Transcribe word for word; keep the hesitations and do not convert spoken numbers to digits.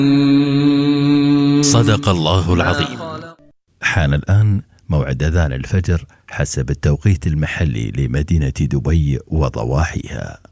صدق الله العظيم. حان الآن موعد أذان الفجر حسب التوقيت المحلي لمدينة دبي وضواحيها.